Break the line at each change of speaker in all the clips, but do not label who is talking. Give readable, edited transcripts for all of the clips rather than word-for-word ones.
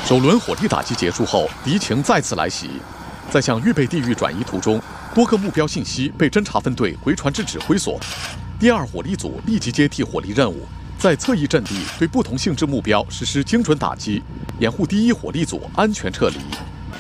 首轮火力打击结束后，敌情再次来袭。在向预备地域转移途中，多个目标信息被侦察分队回传至指挥所。第2火力组立即接替火力任务，在侧翼阵地对不同性质目标实施精准打击，掩护第1火力组安全撤离。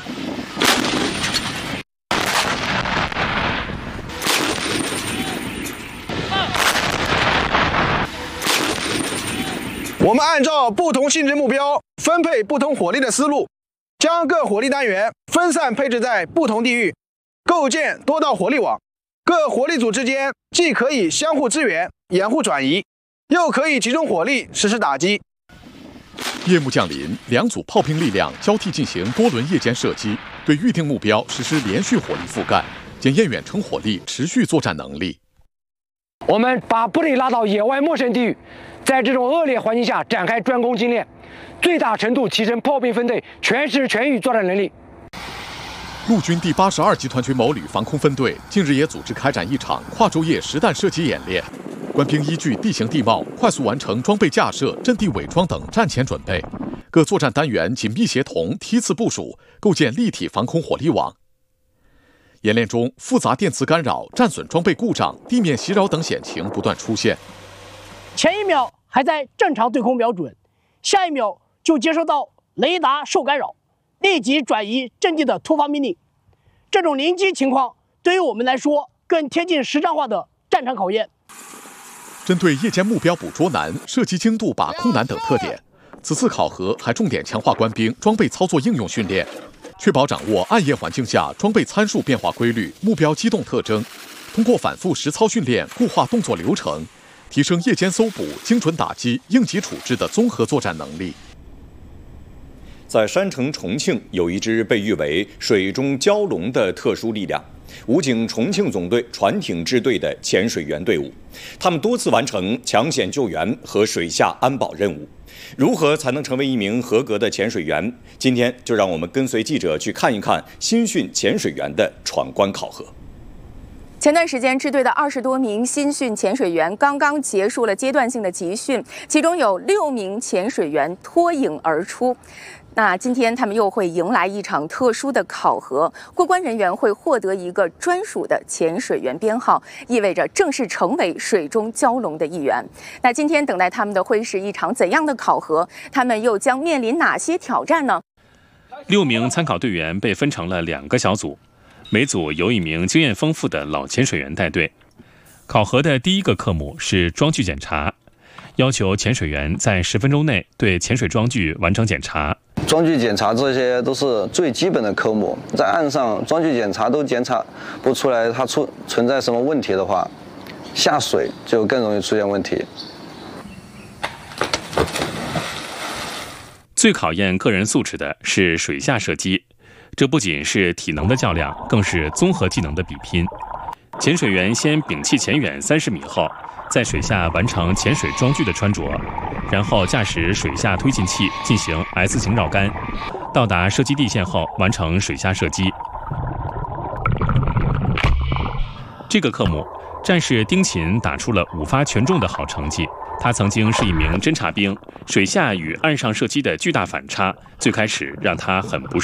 我们按照不同性质目标分配不同火力的思路，将各火力单元分散配置在不同地域，构建多道火力网。各火力组之间既可以相互支援、掩护转移，又可以集中火力实施打击。
夜幕降临，2组炮兵力量交替进行多轮夜间射击，对预定目标实施连续火力覆盖，检验远程火力持续作战能力。
我们把部队拉到野外陌生地域，在这种恶劣环境下展开专攻精练，最大程度提升炮兵分队全时全域作战能力。
陆军第82集团军某旅防空分队近日也组织开展一场跨昼夜实弹射击演练，官兵依据地形地貌，快速完成装备架设、阵地伪装等战前准备。各作战单元紧密协同，梯次部署，构建立体防空火力网。演练中，复杂电磁干扰、战损装备故障、地面袭扰等险情不断出现。
前1秒还在正常对空瞄准，下1秒就接收到雷达受干扰，立即转移阵地的突发命令。这种临机情况对于我们来说更贴近实战化的战场考验。
针对夜间目标捕捉难、射击精度把控难等特点，此次考核还重点强化官兵装备操作应用训练，确保掌握暗夜环境下装备参数变化规律、目标机动特征，通过反复实操训练固化动作流程，提升夜间搜捕、精准打击、应急处置的综合作战能力。
在山城重庆有一支被誉为水中蛟龙的特殊力量——武警重庆总队船艇支队的潜水员队伍，他们多次完成抢险救援和水下安保任务。如何才能成为一名合格的潜水员？今天就让我们跟随记者去看一看新训潜水员的闯关考核。
前段时间，支队的20多名新训潜水员刚刚结束了阶段性的集训，其中有6名潜水员脱颖而出。那今天他们又会迎来一场特殊的考核，过关人员会获得一个专属的潜水员编号，意味着正式成为水中蛟龙的一员。那今天等待他们的会是一场怎样的考核？他们又将面临哪些挑战呢
？6名参考队员被分成了2个小组，每组由1名经验丰富的老潜水员带队。考核的第1个科目是装具检查，要求潜水员在10分钟内对潜水装具完成检查。
装具检查这些都是最基本的科目，在岸上装具检查都检查不出来它存在什么问题的话，下水就更容易出现问题。
最考验个人素质的是水下射击，这不仅是体能的较量，更是综合技能的比拼。潜水员先屏气潜远30米后，在水下完成潜水装具的穿着，然后驾驶水下推进器进行 S 型绕杆，到达射击地线后完成水下射击。这个科目，战士丁勤打出了5发全中的好成绩。他曾经是一名侦察兵，水下与岸上射击的巨大反差，最开始让他很不适应。